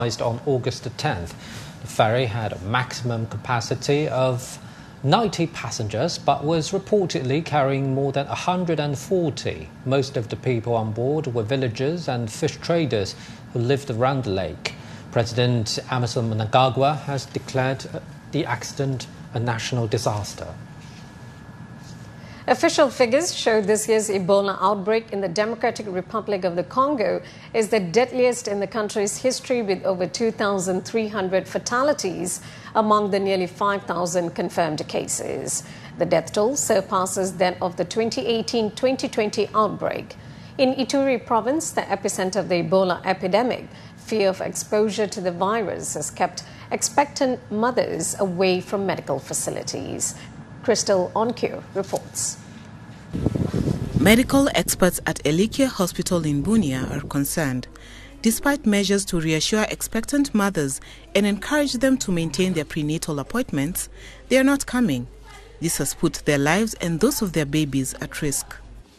On August the 10th. The ferry had a maximum capacity of 90 passengers but was reportedly carrying more than 140. Most of the people on board were villagers and fish traders who lived around the lake. President Emmerson Mnangagwa has declared the accident a national disaster. Official figures show this year's Ebola outbreak in the Democratic Republic of the Congo is the deadliest in the country's history, with over 2,300 fatalities among the nearly 5,000 confirmed cases. The death toll surpasses that of the 2018-2020 outbreak. In Ituri province, the epicenter of the Ebola epidemic, fear of exposure to the virus has kept expectant mothers away from medical facilities. Crystal Onkyo reports. Medical experts at Elikia Hospital in Bunia are concerned. Despite measures to reassure expectant mothers and encourage them to maintain their prenatal appointments, they are not coming. This has put their lives and those of their babies at risk.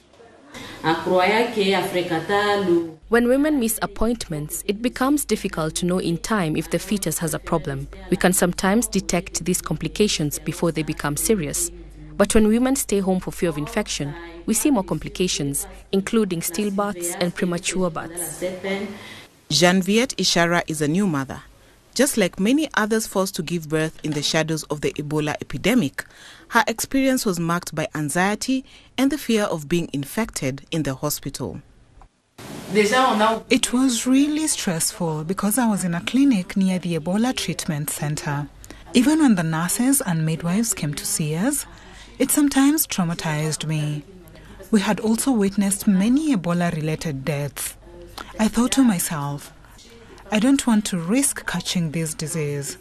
When women miss appointments, it becomes difficult to know in time if the fetus has a problem. We can sometimes detect these complications before they become serious. But when women stay home for fear of infection, we see more complications, including stillbirths and premature births. Janviette Ishara is a new mother. Just like many others forced to give birth in the shadows of the Ebola epidemic, her experience was marked by anxiety and the fear of being infected in the hospital. It was really stressful because I was in a clinic near the Ebola treatment center. Even when the nurses and midwives came to see us, it sometimes traumatized me. We had also witnessed many Ebola-related deaths. I thought to myself, I don't want to risk catching this disease.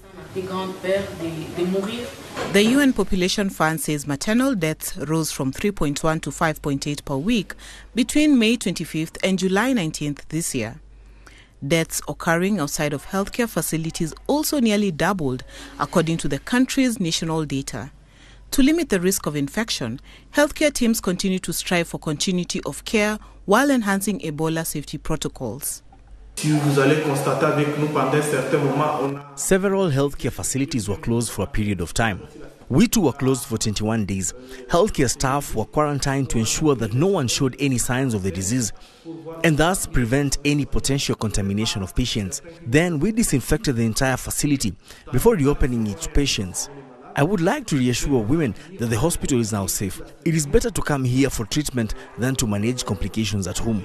The UN Population Fund says maternal deaths rose from 3.1 to 5.8 per week between May 25th and July 19th this year. Deaths occurring outside of healthcare facilities also nearly doubled, according to the country's national data. To limit the risk of infection, healthcare teams continue to strive for continuity of care while enhancing Ebola safety protocols. Several healthcare facilities were closed for a period of time. We too were closed for 21 days. Healthcare staff were quarantined to ensure that no one showed any signs of the disease and thus prevent any potential contamination of patients. Then we disinfected the entire facility before reopening it to patients. I would like to reassure women that the hospital is now safe. It is better to come here for treatment than to manage complications at home.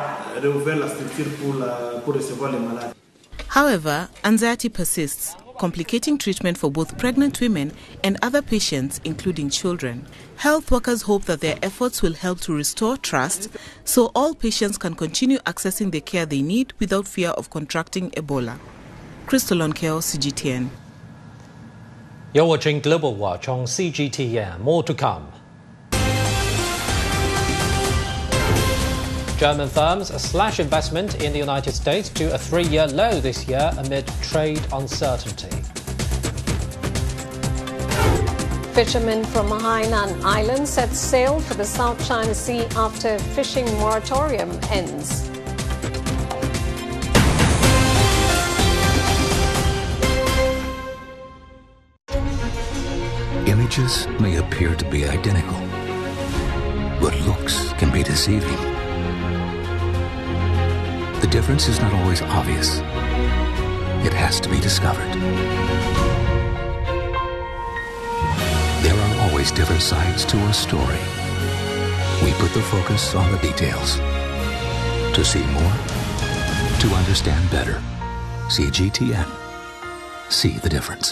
However, anxiety persists, complicating treatment for both pregnant women and other patients, including children. Health workers hope that their efforts will help to restore trust so all patients can continue accessing the care they need without fear of contracting Ebola. Crystal Onkeo, CGTN. You're watching Global Watch on CGTN. More to come. German firms slash investment in the United States to a 3-year low this year amid trade uncertainty. Fishermen from Hainan Island set sail for the South China Sea after fishing moratorium ends. Images may appear to be identical, but looks can be deceiving. The difference is not always obvious. It has to be discovered. There are always different sides to a story. We put the focus on the details. To see more, to understand better. CGTN. See the difference.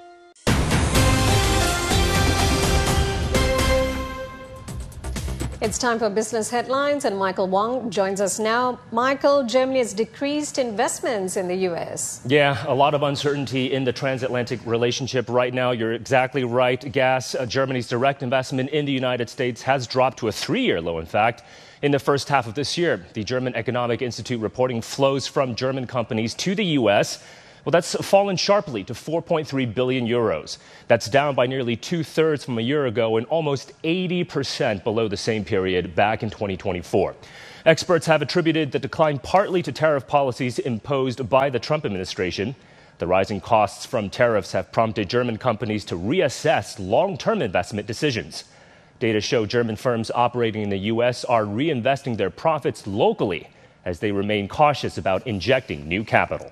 It's time for business headlines, and Michael Wong joins us now. Michael, Germany has decreased investments in the U.S. Yeah, a lot of uncertainty in the transatlantic relationship right now. You're exactly right, Germany's direct investment in the United States has dropped to a 3-year low, in fact, in the first half of this year. The German Economic Institute reporting flows from German companies to the U.S. Well, that's fallen sharply to 4.3 billion euros. That's down by nearly 2/3 from a year ago and almost 80% below the same period back in 2024. Experts have attributed the decline partly to tariff policies imposed by the Trump administration. The rising costs from tariffs have prompted German companies to reassess long-term investment decisions. Data show German firms operating in the U.S. are reinvesting their profits locally as they remain cautious about injecting new capital.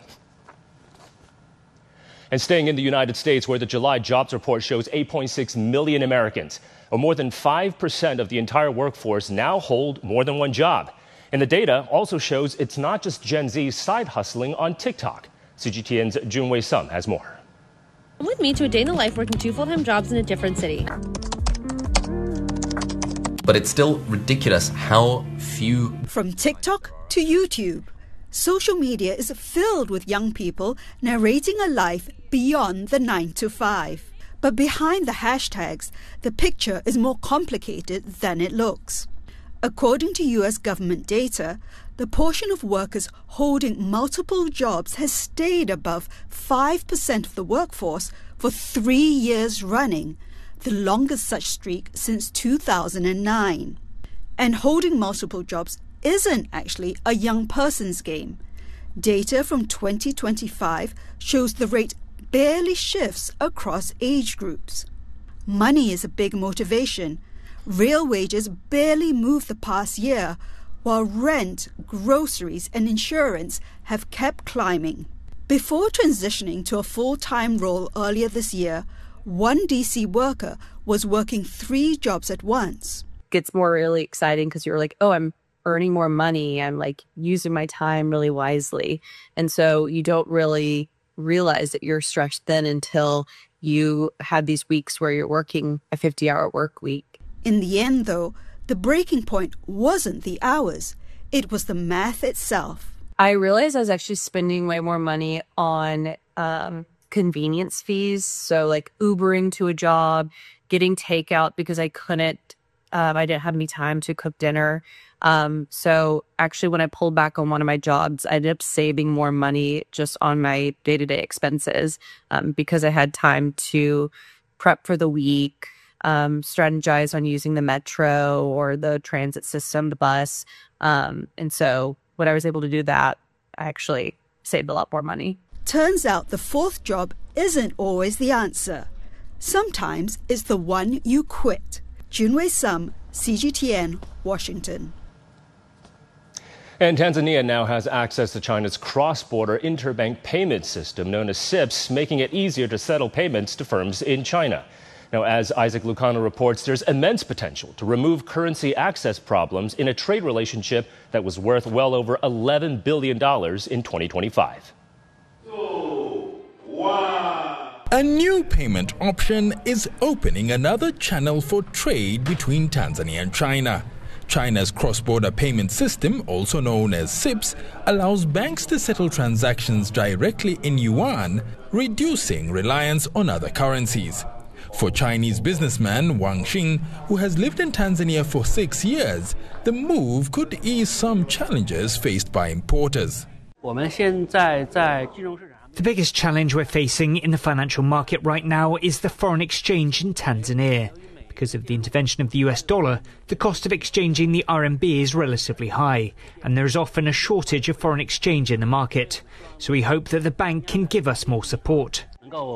And staying in the United States, where the July jobs report shows 8.6 million Americans, or more than 5% of the entire workforce, now hold more than one job. And the data also shows it's not just Gen Z side hustling on TikTok. CGTN's Junwei Sum has more. Come with me to a day in the life working 2 full-time jobs in a different city. But it's still ridiculous how few. From TikTok to YouTube, social media is filled with young people narrating a life beyond the 9 to 5. But behind the hashtags, the picture is more complicated than it looks. According to US government data, the portion of workers holding multiple jobs has stayed above 5% of the workforce for 3 years running, the longest such streak since 2009. And holding multiple jobs isn't actually a young person's game. Data from 2025 shows the rate barely shifts across age groups. Money is a big motivation. Real wages barely moved the past year, while rent, groceries, and insurance have kept climbing. Before transitioning to a full-time role earlier this year, one DC worker was working 3 jobs at once. It gets more really exciting because you're like, oh, I'm earning more money. I'm like using my time really wisely. And so you don't really realize that you're stressed then until you have these weeks where you're working a 50-hour work week. In the end, though, the breaking point wasn't the hours. It was the math itself. I realized I was actually spending way more money on convenience fees. So like Ubering to a job, getting takeout because I didn't have any time to cook dinner. So actually when I pulled back on one of my jobs, I ended up saving more money just on my day-to-day expenses because I had time to prep for the week, strategize on using the metro or the transit system, the bus. And so when I was able to do that, I actually saved a lot more money. Turns out the 4th job isn't always the answer. Sometimes it's the one you quit. Junwei Sum, CGTN, Washington. And Tanzania now has access to China's cross-border interbank payment system known as CIPS, making it easier to settle payments to firms in China. Now, as Isaac Lucano reports, there's immense potential to remove currency access problems in a trade relationship that was worth well over $11 billion in 2025. A new payment option is opening another channel for trade between Tanzania and China. China's cross-border payment system, also known as CIPS, allows banks to settle transactions directly in yuan, reducing reliance on other currencies. For Chinese businessman Wang Xing, who has lived in Tanzania for 6 years, the move could ease some challenges faced by importers. The biggest challenge we're facing in the financial market right now is the foreign exchange in Tanzania. Because of the intervention of the US dollar, the cost of exchanging the RMB is relatively high, and there is often a shortage of foreign exchange in the market. So we hope that the bank can give us more support.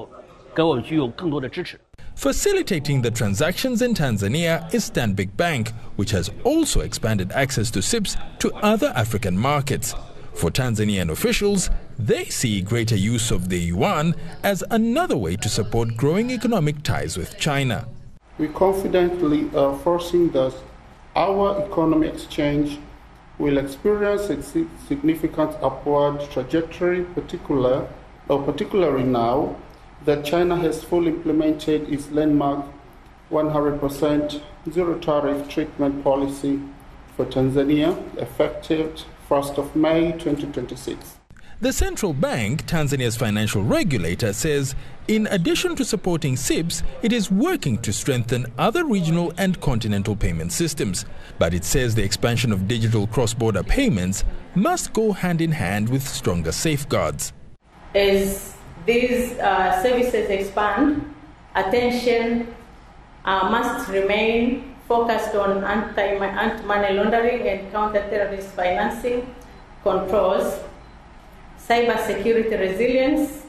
Facilitating the transactions in Tanzania is Stanbic Bank, which has also expanded access to CIPS to other African markets. For Tanzanian officials, they see greater use of the yuan as another way to support growing economic ties with China. We confidently foresee that our economic exchange will experience a significant upward trajectory, particularly now that China has fully implemented its landmark 100% zero tariff treatment policy for Tanzania, effective 1st of May 2026. The central bank, Tanzania's financial regulator, says in addition to supporting CIPS, it is working to strengthen other regional and continental payment systems. But it says the expansion of digital cross-border payments must go hand in hand with stronger safeguards. Is these services expand, attention must remain focused on anti-money laundering and counter-terrorist financing controls, cybersecurity resilience,